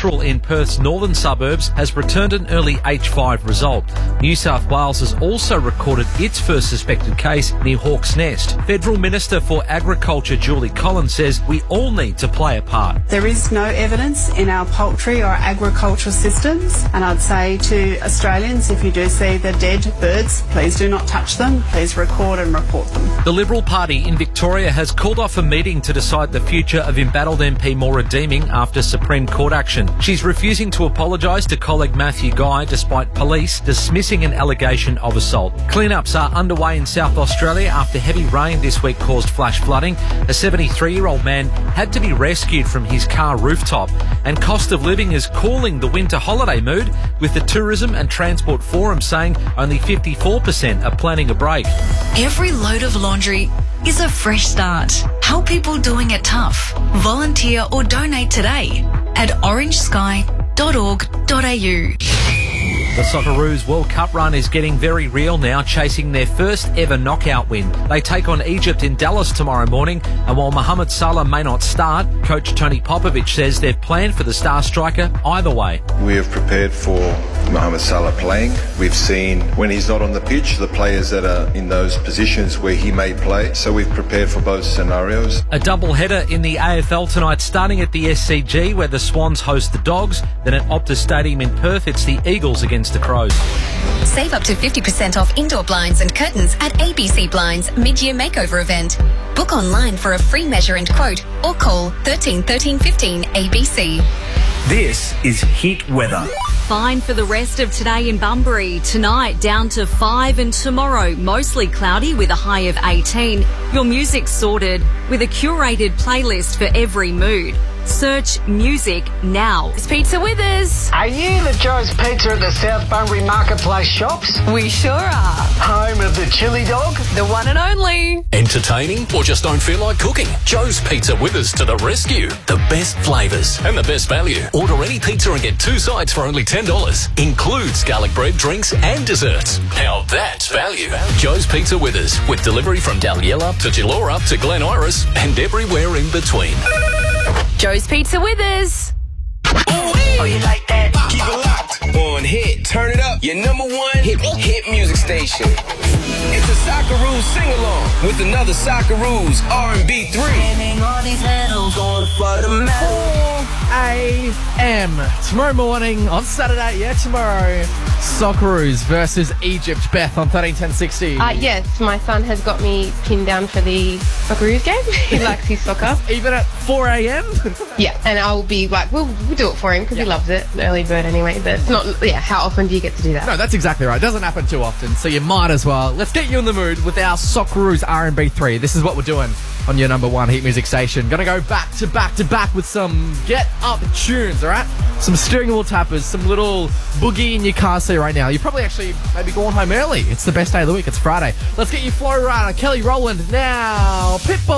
Central in Perth's northern suburbs has returned an early H5 result. New South Wales has also recorded its first suspected case near Hawk's Nest. Federal Minister for Agriculture Julie Collins says we all need to play a part. There is no evidence in our poultry or agricultural systems, and I'd say to Australians, if you do see the dead birds, please do not touch them. Please record and report them. The Liberal Party in Victoria has called off a meeting to decide the future of embattled MP Maura Deeming after Supreme Court action. She's refusing to apologise to colleague Matthew Guy despite police dismissing an allegation of assault. Cleanups are underway in South Australia after heavy rain this week caused flash flooding. A 73-year-old man had to be rescued from his car rooftop. And cost of living is cooling the winter holiday mood, with the Tourism and Transport Forum saying only 54% are planning a break. Every load of laundry is a fresh start. Help people doing it tough. Volunteer or donate today at orangesky.org.au. The Socceroos World Cup run is getting very real now, chasing their first ever knockout win. They take on Egypt in Dallas tomorrow morning, and while Mohamed Salah may not start, coach Tony Popovich says they've planned for the star striker either way. We have prepared for Mohamed Salah playing. We've seen when he's not on the pitch, the players that are in those positions where he may play. So we've prepared for both scenarios. A double-header in the AFL tonight, starting at the SCG where the Swans host the Dogs. Then at Optus Stadium in Perth, it's the Eagles against the Crows. Save up to 50% off indoor blinds and curtains at ABC Blinds mid-year makeover event. Book online for a free measure and quote or call 13 13 15 ABC. This is Heat Weather. Fine for the rest of today in Bunbury. Tonight down to 5 and tomorrow mostly cloudy with a high of 18. Your music's sorted with a curated playlist for every mood. Search music now. It's Pizza Withers. Are you the Joe's Pizza at the South Bunbury Marketplace shops? We sure are. Home of the chili dog? The one and only. Entertaining or just don't feel like cooking? Joe's Pizza Withers to the rescue. The best flavours and the best value. Order any pizza and get 2 sides for only $10. Includes garlic bread, drinks and desserts. Now that's value. Joe's Pizza Withers with delivery from Daliella to Gilora to Glen Iris and everywhere in between. Joe's Pizza Withers. Oh, you like that? Keep it locked on Hit. Turn it up. Your number one hit music station. It's a Socceroos sing-along with another Socceroos R&B 3. 4 a.m. tomorrow morning on Saturday. Tomorrow. Socceroos versus Egypt. Beth on 13-10-60. Yes, my son has got me pinned down for the Socceroos game. He likes his soccer. Even at 4 a.m? Yeah, and I'll be like, we'll do it for him because he loves it. An early bird anyway, but it's not, how often do you get to do that? No, that's exactly right. It doesn't happen too often, so you might as well. Let's get you in the mood with our Socceroos R&B 3. This is what we're doing on your number one Heat music station. Gonna go back to back to back with some get up tunes, alright? Some steering wheel tappers, some little boogie in your car seat right now. You're probably actually maybe going home early. It's the best day of the week. It's Friday. Let's get you Flo Rida, Kelly Rowland now. Pitbull.